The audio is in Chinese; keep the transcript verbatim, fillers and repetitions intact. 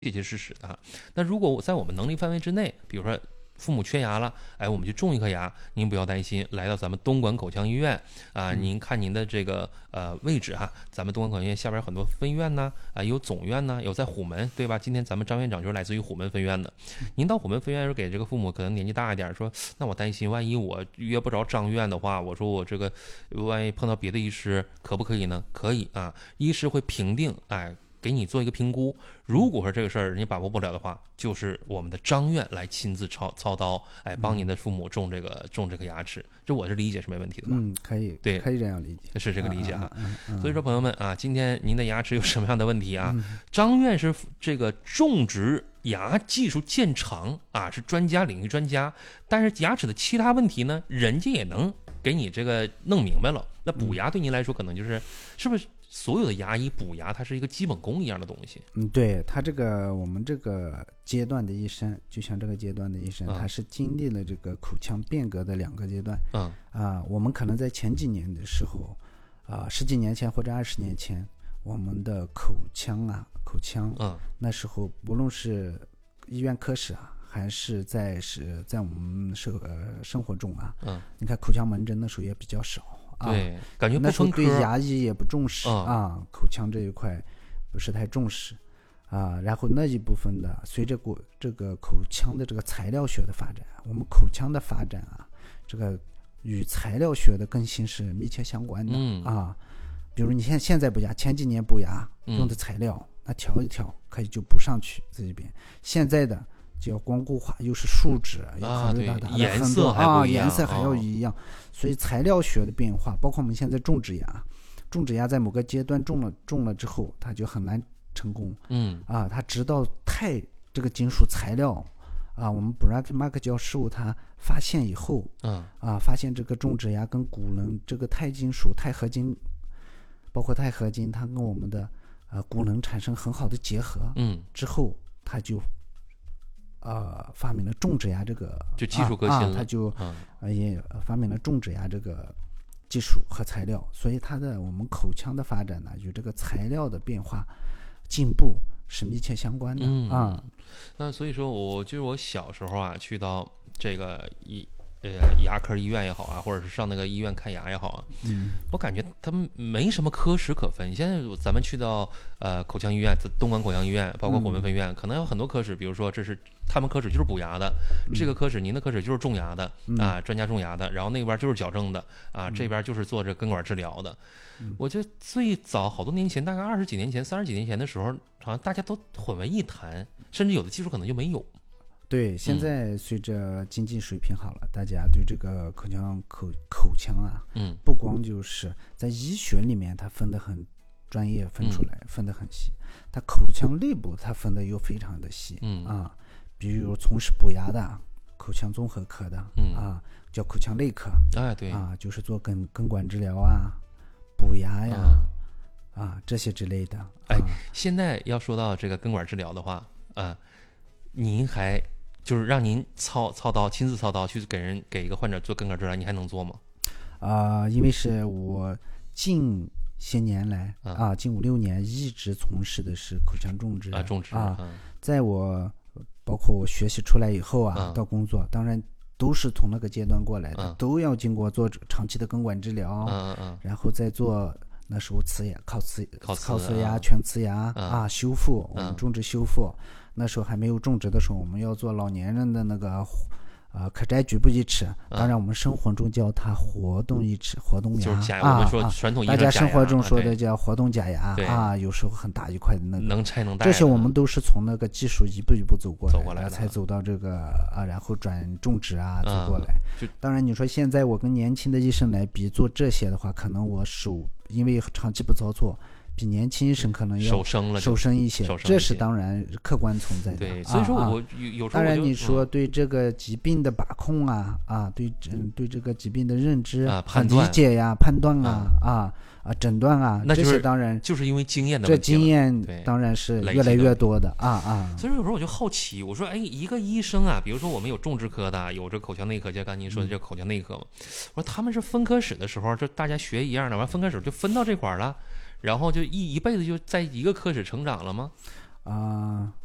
确切是实的哈。那如果在我们能力范围之内，比如说父母缺牙了，哎，我们去种一颗牙，您不要担心，来到咱们东莞口腔医院啊，您看您的这个呃位置哈，咱们东莞口腔医院下边有很多分院呢，啊，有总院呢，有在虎门，对吧？今天咱们张院长就是来自于虎门分院的。您到虎门分院时候给这个父母可能年纪大一点，说那我担心万一我约不着张院的话，我说我这个万一碰到别的医师可不可以呢？可以啊，医师会评定，哎。给你做一个评估，如果说这个事儿人家把握不了的话，就是我们的张院来亲自操操刀，哎，帮您的父母种这个种这个牙齿，这我是理解是没问题的吧？ 嗯，可以， 对， 可以这样理解， 是这个理解哈。 嗯嗯嗯、 所以说，朋友们啊，今天您的牙齿有什么样的问题啊？ 嗯、 张院是这个种植牙技术见长啊，是专家领域专家，但是牙齿的其他问题呢，人家也能给你这个弄明白了。那补牙对您来说，可能就是是不是？所有的牙医补牙，它是一个基本功一样的东西。 嗯，对，他这个我们这个阶段的医生，就像这个阶段的医生，嗯、他是经历了这个口腔变革的两个阶段。 嗯啊，我们可能在前几年的时候，啊，十几年前或者二十年前，我们的口腔啊，口腔， 嗯， 那时候不论是医院科室啊，还是在是在我们生呃生活中啊， 嗯， 你看口腔门诊的时候也比较少。 对，感觉不那时候分科， 对牙医也不重视、 嗯、 啊，口腔这一块不是太重视啊。然后那一部分的，随着国这个口腔的这个材料学的发展，我们口腔的发展啊，这个与材料学的更新是密切相关的、 嗯、 啊。比如你现现在补牙，前几年补牙用的材料，嗯、那调一调可以就补上去这一边。现在的就要光固化，又是树脂，要考虑到它的颜色还啊，颜色还要一样，哦、所以材料学的变化，包括我们现在种植牙，种植牙在某个阶段种了种了之后，它就很难成功。 嗯啊，它直到钛这个金属材料啊，我们布拉克马克教授他发现以后， 嗯啊，发现这个种植牙跟骨能这个钛金属、钛合金，包括钛合金，它跟我们的呃骨能产生很好的结合。 嗯， 之后它就。呃，发明了种植牙这个， 就技术革新了， 啊啊、他就、 嗯、 呃也发明了种植牙这个技术和材料，所以它的我们口腔的发展呢，与这个材料的变化进步是密切相关的、 嗯、 啊。 那所以说，我就是我小时候啊，去到这个一呃牙科医院也好啊，或者是上那个医院看牙也好啊， 嗯， 我感觉他们没什么科室可分。现在咱们去到呃口腔医院，东莞口腔医院，包括虎门分院，嗯、可能有很多科室，比如说这是。他们科室就是补牙的， 嗯、 这个科室您的科室就是种牙的、嗯、啊，专家种牙的，然后那边就是矫正的啊， 嗯、 这边就是做这根管治疗的。 嗯、 我觉得最早好多年前，大概二十几年前、三十几年前的时候，好像大家都混为一谈，甚至有的技术可能就没有。 对，现在随着经济水平好了，嗯、大家对这个口腔口口腔啊， 嗯， 不光就是在医学里面它分得很专业，分出来、嗯、分得很细，它口腔内部它分得又非常的细， 嗯啊。比如从事补牙的口腔综合科的、 嗯、 啊，叫口腔内科， 哎对啊，就是做根根管治疗啊、补牙呀、啊嗯、 啊这些之类的。 哎、 啊， 现在要说到这个根管治疗的话，啊，您还就是让您操操刀亲自操刀去给人给一个患者做根管治疗，你还能做吗？ 啊，因为是我近些年来、 嗯、 啊，近五六年一直从事的是口腔种植啊，种植啊， 嗯、 在我。包括我学习出来以后啊， 嗯、 到工作，当然都是从那个阶段过来的， 嗯、 都要经过做长期的根管治疗， 嗯嗯然后再做那时候瓷牙、靠瓷、 靠靠瓷牙、 啊、 全瓷牙、 嗯、 啊，修复，我们嗯、 种植修复。那时候还没有种植的时候，我们要做老年人的那个。呃，可摘局部义齿，当然我们生活中叫它活动义齿、活动牙， 就是假啊、 我们说传统意义上大家生活中说的叫活动假牙啊，有时候很大一块的那个， 能拆能戴。 这些我们都是从那个技术一步一步走过来， 走过来的才走到这个啊，然后转种植啊，走过来。 嗯、 当然，你说现在我跟年轻的医生来比做这些的话，可能我手因为长期不操作。比年轻医生可能要手生了， 手生一些，这是当然客观存在的。 对，所以说我有时候当然你说对这个疾病的把控啊，啊，对嗯对这个疾病的认知啊、判断、 理解呀、判断啊啊啊诊断啊， 那这些当然就是因为经验的这问题了。 经验当然是越来越多的啊啊。 所以有时候我就好奇，我说哎，一个医生啊，比如说我们有种植科的，有这口腔内科，就刚才您说的这口腔内科嘛，我说他们是分科室的时候，就大家学一样的，完分科室就分到这块了。然后就一一辈子就在一个科室成长了吗？ 啊、呃，